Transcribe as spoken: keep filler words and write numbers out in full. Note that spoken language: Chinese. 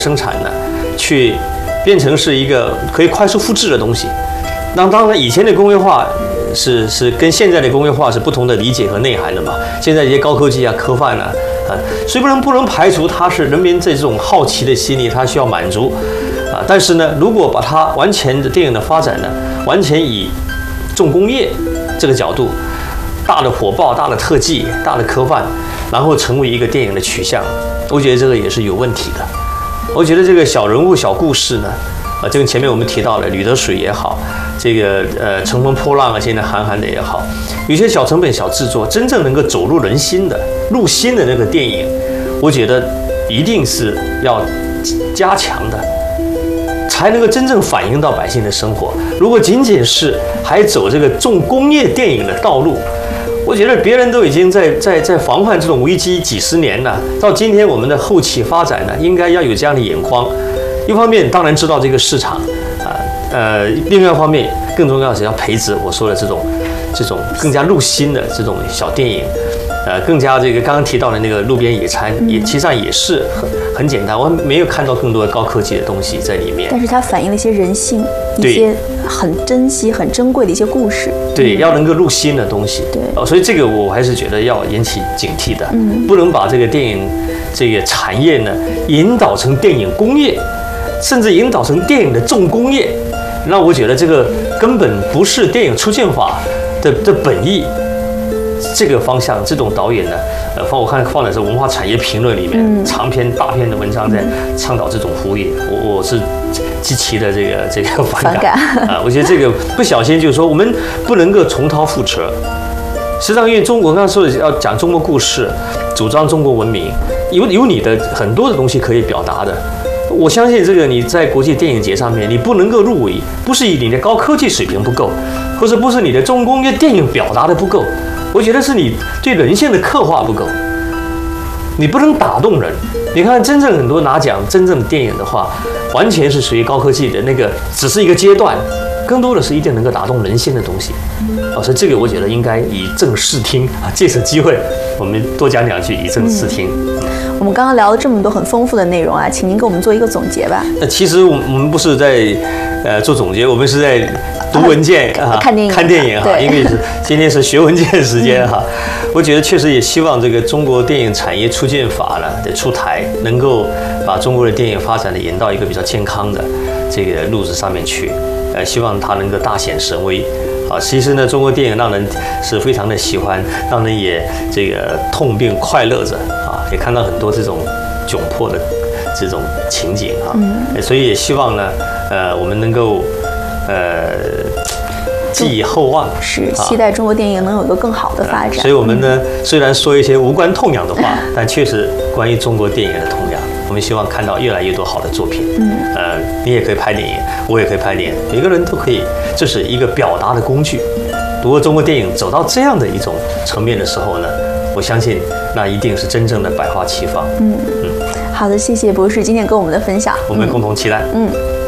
生产呢，去变成是一个可以快速复制的东西。那当然，以前的工业化是是跟现在的工业化是不同的理解和内涵的嘛。现在这些高科技啊、科幻啊，啊，所以不能不能排除它是人民这种好奇的心理，它需要满足啊。但是呢，如果把它完全的电影的发展呢，完全以重工业这个角度，大的火爆、大的特技、大的科幻，然后成为一个电影的取向，我觉得这个也是有问题的。我觉得这个小人物、小故事呢，啊，就跟前面我们提到的吕得水也好，这个呃乘风破浪啊，现在韩寒的也好，有些小成本、小制作，真正能够走入人心的、入心的那个电影，我觉得一定是要加强的，才能够真正反映到百姓的生活。如果仅仅是还走这个重工业电影的道路，我觉得别人都已经在在在防范这种危机几十年了，到今天我们的后期发展呢，应该要有这样的眼光。一方面当然知道这个市场，啊呃，另外一方面更重要的是要培植我说的这种这种更加入心的这种小电影，呃，更加这个刚刚提到的那个路边野餐，也其实上也是很很简单，我没有看到更多的高科技的东西在里面， 但是它反映了一些人性，一些很珍惜、很珍贵的一些故事。 对，要能够入心的东西。 对， 哦，所以这个我还是觉得要引起警惕的， 嗯， 不能把这个电影这个产业呢引导成电影工业，甚至引导成电影的重工业。那我觉得这个根本不是电影出现法的的本意。这个方向，这种导演呢，呃，放我看放在这文化产业评论里面，嗯、长篇大篇的文章在倡导这种服务业，我我是极其的这个这个反感啊！我觉得这个不小心就是说，我们不能够重蹈覆辙。实际上，因为中国刚才说的要讲中国故事，主张中国文明，有有你的很多的东西可以表达的。我相信这个你在国际电影节上面，你不能够入围，不是你的高科技水平不够，或者不是你的重工业电影表达的不够。我觉得是你对人性的刻画不够，你不能打动人。你看，真正很多拿奖真正的电影的话，完全是属于高科技的那个，只是一个阶段，更多的是一定能够打动人心的东西。哦，所以这个我觉得应该以正视听啊，借此机会我们多讲两句，以正视听。 嗯，我们刚刚聊了这么多很丰富的内容啊，请您给我们做一个总结吧。 那其实我们不是在呃做总结，我们是在读文件啊， 看电影， 看电影哈，因为是今天是学文件的时间哈。我觉得确实也希望这个中国电影产业促进法呢的出台，能够把中国的电影发展的引到一个比较健康的这个路子上面去。呃，希望它能够大显神威。啊，其实呢，中国电影让人是非常的喜欢，让人也这个痛并快乐着啊，也看到很多这种窘迫的这种情景啊，嗯、所以也希望呢，呃，我们能够呃寄以厚望， 是期待中国电影能有一个更好的发展。 所以我们呢，虽然说一些无关痛痒的话，但确实关于中国电影的痛痒。我们希望看到越来越多好的作品。嗯，呃，你也可以拍电影，我也可以拍电影，每个人都可以，这是一个表达的工具。如果中国电影走到这样的一种层面的时候呢，我相信那一定是真正的百花齐放。嗯嗯， 好的，谢谢博士今天跟我们的分享， 我们共同期待。嗯。嗯